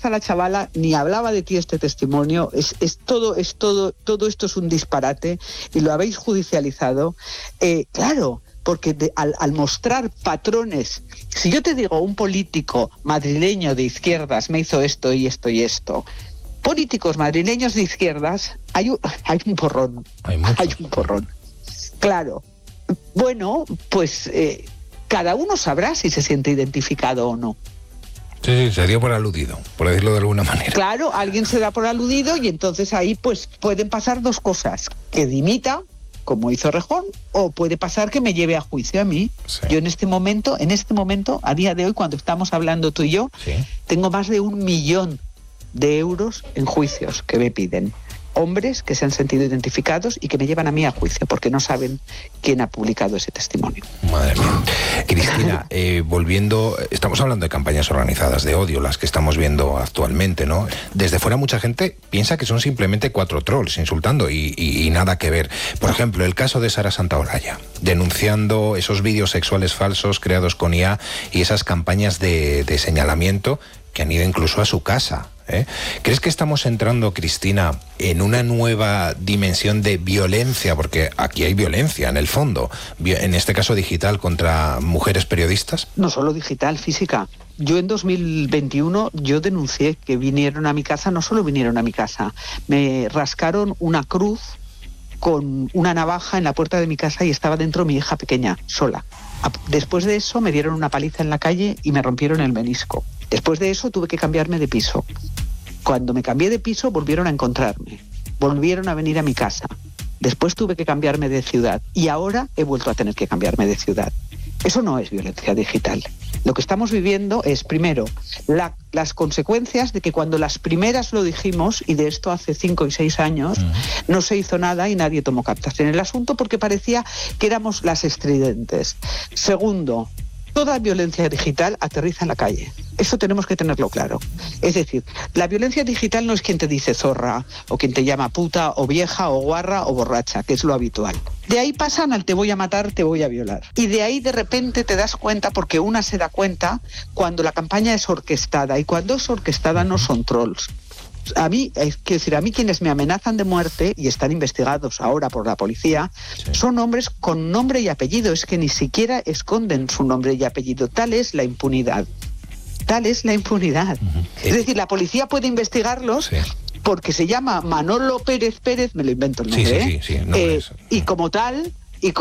está la chavala, ni hablaba de ti este testimonio, todo esto es un disparate y lo habéis judicializado. Claro, porque al mostrar patrones, si yo te digo un político madrileño de izquierdas me hizo esto y esto y esto, políticos madrileños de izquierdas, hay un porrón. Hay un porrón. Claro. Bueno, pues cada uno sabrá si se siente identificado o no. Sí, se dio por aludido, por decirlo de alguna manera. Claro, alguien se da por aludido y entonces ahí pues pueden pasar dos cosas. Que dimita, como hizo Rejón, o puede pasar que me lleve a juicio a mí. Sí. Yo en este momento, a día de hoy, cuando estamos hablando tú y yo, sí, tengo más de 1 millón de euros en juicios que me piden. Hombres que se han sentido identificados y que me llevan a mí a juicio porque no saben quién ha publicado ese testimonio. Madre mía. Cristina, volviendo, estamos hablando de campañas organizadas de odio, las que estamos viendo actualmente, ¿no? Desde fuera mucha gente piensa que son simplemente 4 trolls insultando y nada que ver. Por ejemplo, el caso de Sara Santaolalla, denunciando esos vídeos sexuales falsos creados con IA y esas campañas de señalamiento que han ido incluso a su casa. ¿Crees que estamos entrando, Cristina, en una nueva dimensión de violencia? Porque aquí hay violencia, en el fondo, en este caso digital, contra mujeres periodistas. No solo digital, física. Yo en 2021 yo denuncié que vinieron a mi casa, no solo vinieron a mi casa, me rascaron una cruz con una navaja en la puerta de mi casa y estaba dentro mi hija pequeña, sola. Después de eso me dieron una paliza en la calle y me rompieron el menisco. Después de eso tuve que cambiarme de piso. Cuando me cambié de piso volvieron a encontrarme, volvieron a venir a mi casa. Después tuve que cambiarme de ciudad y ahora he vuelto a tener que cambiarme de ciudad. Eso no es violencia digital. Lo que estamos viviendo es, primero, las consecuencias de que cuando las primeras lo dijimos, y de esto hace 5 y 6 años, no se hizo nada y nadie tomó cartas en el asunto porque parecía que éramos las estridentes. Segundo, toda violencia digital aterriza en la calle. Eso tenemos que tenerlo claro. Es decir, la violencia digital no es quien te dice zorra, o quien te llama puta, o vieja, o guarra, o borracha, que es lo habitual. De ahí pasan al te voy a matar, te voy a violar. Y de ahí de repente te das cuenta, porque una se da cuenta cuando la campaña es orquestada, y cuando es orquestada no son trolls. A mí quienes me amenazan de muerte y están investigados ahora por la policía, sí, son hombres con nombre y apellido, es que ni siquiera esconden su nombre y apellido. Tal es la impunidad. Tal es la impunidad. Es decir, la policía puede investigarlos, sí, porque se llama Manolo Pérez Pérez, me lo invento el nombre, sí, y como tal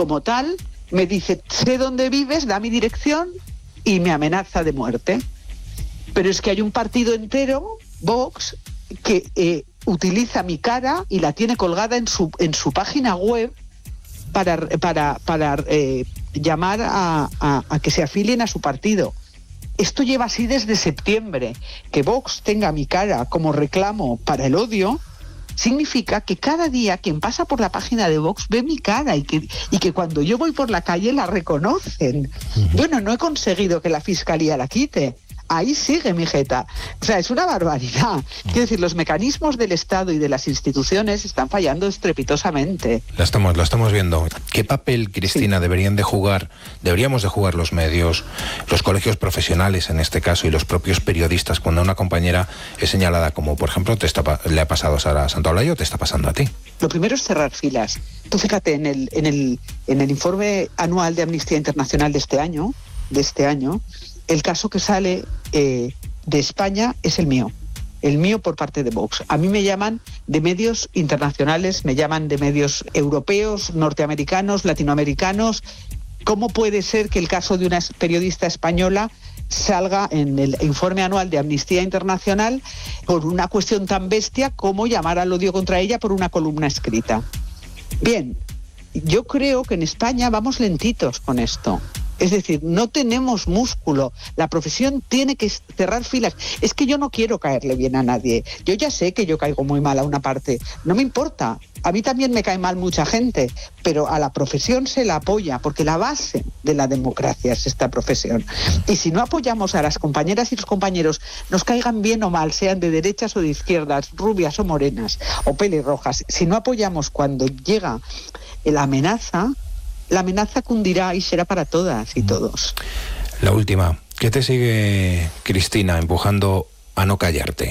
me dice, sé dónde vives, da mi dirección y me amenaza de muerte. Pero es que hay un partido entero, Vox, que utiliza mi cara y la tiene colgada en su página web para llamar a que se afilien a su partido. Esto lleva así desde septiembre. Que Vox tenga mi cara como reclamo para el odio significa que cada día quien pasa por la página de Vox ve mi cara y que cuando yo voy por la calle la reconocen. Bueno, no he conseguido que la fiscalía la quite. Ahí sigue mi jeta. O sea, es una barbaridad. Quiero decir, los mecanismos del Estado y de las instituciones están fallando estrepitosamente. Lo estamos viendo. ¿Qué papel, Cristina, sí, deberíamos de jugar los medios, los colegios profesionales en este caso y los propios periodistas cuando una compañera es señalada, como por ejemplo le ha pasado a Sara Santaolalla o te está pasando a ti? Lo primero es cerrar filas. Tú fíjate, en el informe anual de Amnistía Internacional de este año, el caso que sale de España es el mío por parte de Vox. A mí me llaman de medios internacionales, me llaman de medios europeos, norteamericanos, latinoamericanos. ¿Cómo puede ser que el caso de una periodista española salga en el informe anual de Amnistía Internacional por una cuestión tan bestia como llamar al odio contra ella por una columna escrita? Bien, yo creo que en España vamos lentitos con esto. Es decir, no tenemos músculo. La profesión tiene que cerrar filas. Es que yo no quiero caerle bien a nadie. Yo ya sé que yo caigo muy mal a una parte. No me importa. A mí también me cae mal mucha gente, pero a la profesión se la apoya, porque la base de la democracia es esta profesión. Y si no apoyamos a las compañeras y los compañeros, nos caigan bien o mal, sean de derechas o de izquierdas, rubias o morenas, o pelirrojas, si no apoyamos cuando llega la amenaza cundirá y será para todas y todos. La última. ¿Qué te sigue, Cristina, empujando a no callarte?